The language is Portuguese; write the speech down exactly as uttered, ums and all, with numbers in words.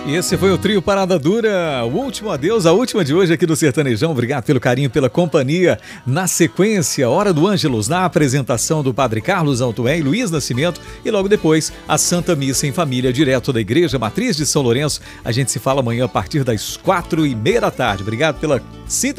E esse foi o trio Parada Dura, o último adeus, a última de hoje aqui do Sertanejão. Obrigado pelo carinho, pela companhia. Na sequência, Hora do Ângelus, na apresentação do Padre Carlos Altoé e Luiz Nascimento. E logo depois, a Santa Missa em Família, direto da Igreja Matriz de São Lourenço. A gente se fala amanhã a partir das quatro e meia da tarde. Obrigado pela sintonia.